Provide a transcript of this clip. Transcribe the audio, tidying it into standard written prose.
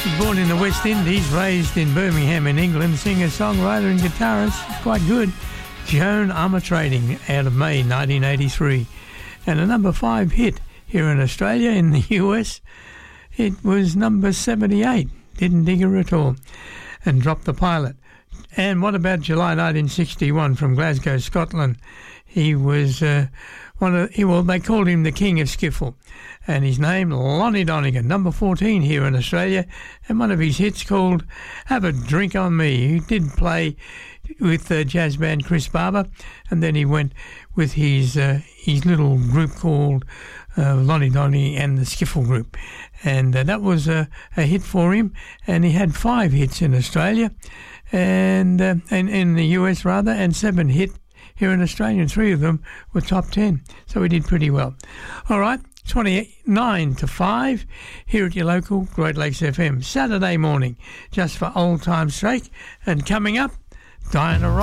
Born in the West Indies, raised in Birmingham in England, singer, songwriter and guitarist, quite good. Joan Armatrading out of May 1983. And a number 5 hit here in Australia. In the US, it was number 78. Didn't dig her at all. And dropped the pilot. And what about July 1961 from Glasgow, Scotland? He was they called him the King of Skiffle. And his name, Lonnie Donegan, number 14 here in Australia, and one of his hits called Have a Drink on Me. He did play with the jazz band Chris Barber, and then he went with his little group called Lonnie Donegan and the Skiffle Group. And that was a hit for him, and he had 5 hits in Australia, and in the US rather, and 7 hit here in Australia, and 3 of them were top 10. So he did pretty well. All right. 29 to 5 here at your local Great Lakes FM Saturday morning, just for old time's sake. And coming up, Diana Ross.